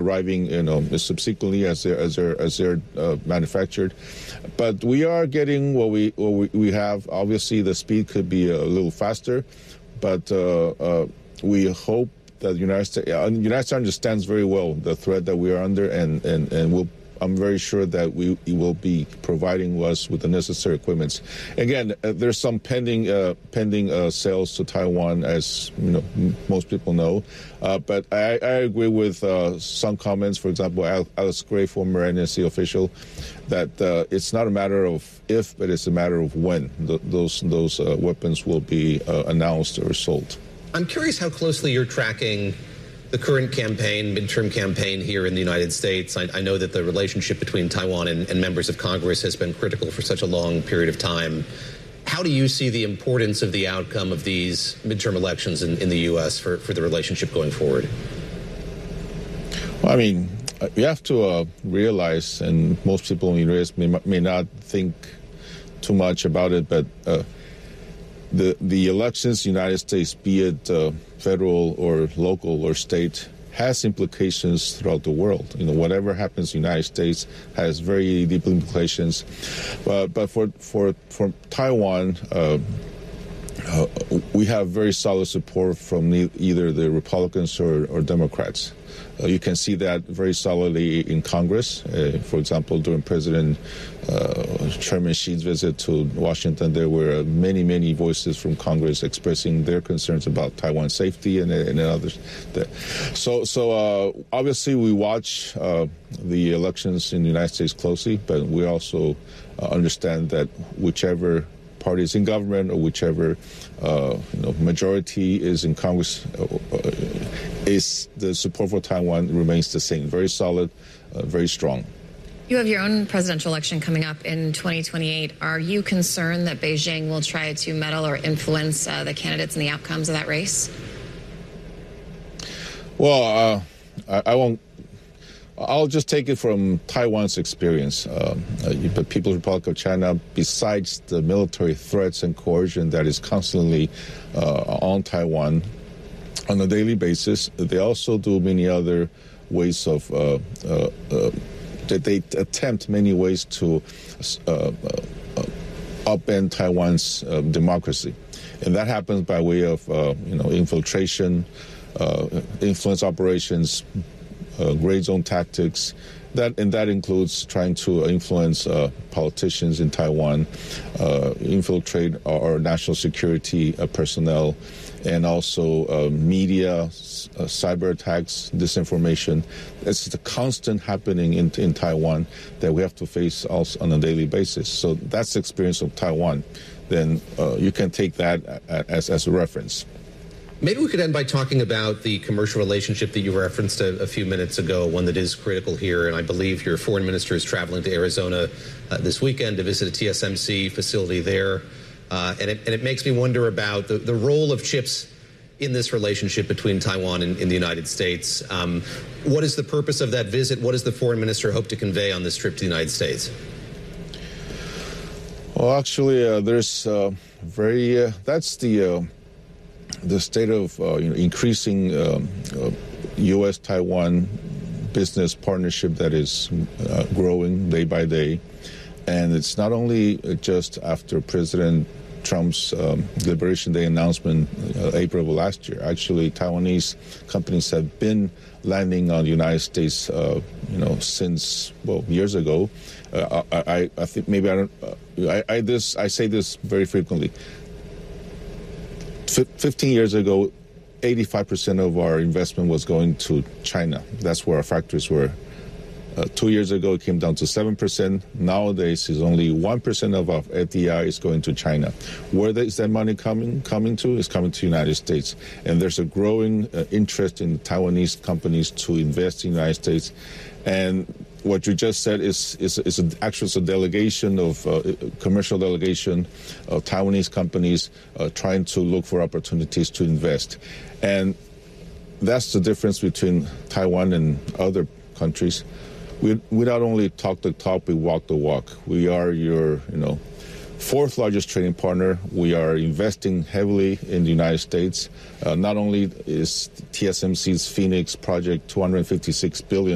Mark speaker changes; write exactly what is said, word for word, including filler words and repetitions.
Speaker 1: arriving, you know, subsequently as they're as they're as they're uh, manufactured. But we are getting what we what we, we have. Obviously, the speed could be a little faster, but uh, uh, we hope that the United States, uh, United States understands very well the threat that we are under, and and and will. I'm very sure that we, we will be providing us with the necessary equipment. Again, uh, there's some pending uh, pending uh, sales to Taiwan, as you know, m- most people know. Uh, but I, I agree with uh, some comments. For example, Al- Alex Gray, former N S C official, that uh, it's not a matter of if, but it's a matter of when the, those those uh, weapons will be uh, announced or sold.
Speaker 2: I'm curious how closely you're tracking the current campaign, midterm campaign here in the United States. I, I know that the relationship between Taiwan and, and members of Congress has been critical for such a long period of time. How do you see the importance of the outcome of these midterm elections in, in the U S for, for the relationship going forward?
Speaker 1: Well, I mean, you have to uh, realize, and most people in the U S may, may not think too much about it, but uh, the the elections in the United States, be it uh, federal or local or state, has implications throughout the world. You know, whatever happens in the United States has very deep implications. But but for for for Taiwan, uh, uh, we have very solid support from ne- either the Republicans or, or Democrats. Uh, you can see that very solidly in Congress. Uh, for example, during President uh, Chairman Xi's visit to Washington, there were many, many voices from Congress expressing their concerns about Taiwan safety and, and others. So, so uh, obviously, we watch uh, the elections in the United States closely, but we also uh, understand that whichever party is in government or whichever uh, you know, majority is in Congress, uh, uh, is the support for Taiwan remains the same, very solid, uh, very strong.
Speaker 3: You have your own presidential election coming up in twenty twenty-eight. Are you concerned that Beijing will try to meddle or influence uh, the candidates and the outcomes of that race?
Speaker 1: Well, uh, I, I won't. I'll just take it from Taiwan's experience. Um, uh, the People's Republic of China, besides the military threats and coercion that is constantly uh, on Taiwan on a daily basis, they also do many other ways of, uh, uh, uh, that they attempt many ways to uh, uh, upend Taiwan's uh, democracy. And that happens by way of, uh, you know, infiltration, uh, influence operations, Uh, gray zone tactics, that and that includes trying to influence uh, politicians in Taiwan, uh, infiltrate our, our national security uh, personnel, and also uh, media, uh, cyber attacks, disinformation. It's the constant happening in, in Taiwan that we have to face also on a daily basis. So that's the experience of Taiwan. Then uh, you can take that as, as a reference.
Speaker 2: Maybe we could end by talking about the commercial relationship that you referenced a, a few minutes ago, one that is critical here. And I believe your foreign minister is traveling to Arizona uh, this weekend to visit a T S M C facility there. Uh, and, it, and it makes me wonder about the, the role of chips in this relationship between Taiwan and, and the United States. Um, what is the purpose of that visit? What does the foreign minister hope to convey on this trip to the United States?
Speaker 1: Well, actually, uh, there's uh, very, uh, that's the... Uh, the state of uh, you know, increasing um, uh, U S Taiwan business partnership that is uh, growing day by day. And it's not only just after President Trump's um, Liberation Day announcement, uh, April of last year. Actually, Taiwanese companies have been landing on the United States, uh, you know, since, well, years ago. Uh, I, I, I think maybe I don't, uh, I, I, this, I say this very frequently. fifteen years ago, eighty-five percent of our investment was going to China. That's where our factories were. Uh, two years ago, it came down to seven percent. Nowadays, it's only one percent of our F D I is going to China. Where is that money coming coming to? It's coming to the United States. And there's a growing uh, interest in Taiwanese companies to invest in the United States. And what you just said is is, is an actual a delegation of uh, commercial delegation of Taiwanese companies uh, trying to look for opportunities to invest, and that's the difference between Taiwan and other countries. We we not only talk the talk, we walk the walk. We are your you know fourth largest trading partner. We are investing heavily in the United States. Uh, not only is T S M C's Phoenix project two hundred fifty-six billion